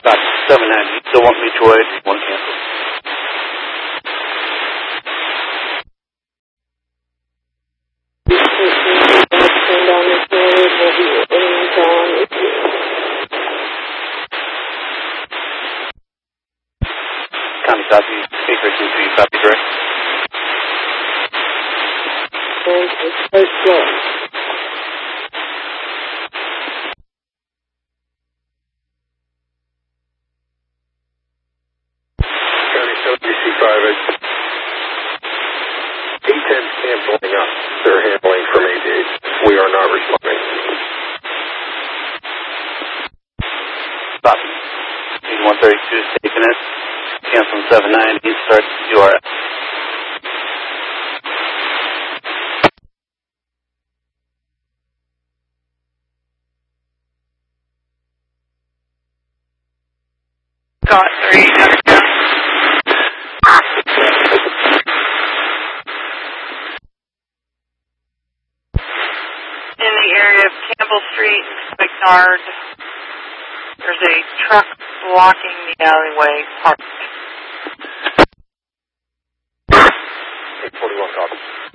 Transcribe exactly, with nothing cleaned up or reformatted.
About seven nine. You still want mutual aid? One cancel. County copy. Speaker two three. Copy direct. And it's first floor. W C five, A ten canceling up. They're handling from eighty-eight. We are not responding. Copy. one thirty-two is taking it. Cancel seven nine. He starts U R S. Got three. In the area of Campbell Street, Spignard, there's a truck blocking the alleyway parked. eight forty-one, copy.